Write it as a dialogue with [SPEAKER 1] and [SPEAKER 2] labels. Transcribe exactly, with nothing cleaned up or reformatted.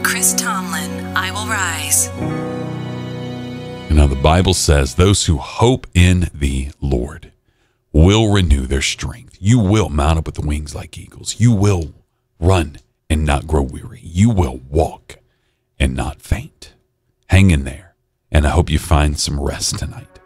[SPEAKER 1] Chris Tomlin, I Will Rise.
[SPEAKER 2] Now, the Bible says those who hope in the Lord will renew their strength. You will mount up with the wings like eagles. You will run and not grow weary. You will walk and not faint. Hang in there, and I hope you find some rest tonight.